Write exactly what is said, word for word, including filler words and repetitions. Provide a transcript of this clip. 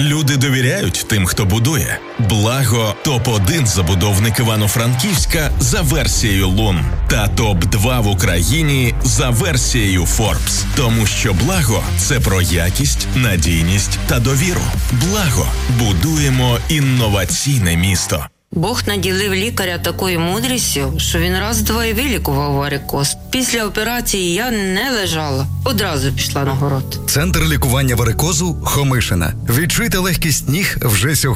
Люди довіряють тим, хто будує. Благо топ один забудовник Івано-Франківська за версією Лун та топ два в Україні за версією Forbes. Тому що Благо – це про якість, надійність та довіру. Благо. Будуємо інноваційне місто. Бог наділив лікаря такою мудрістю, що він раз-два і вилікував варикоз. Після операції я не лежала, одразу пішла на город. Центр лікування варикозу Хомишина. Відчуйте легкість ніг вже сьогодні.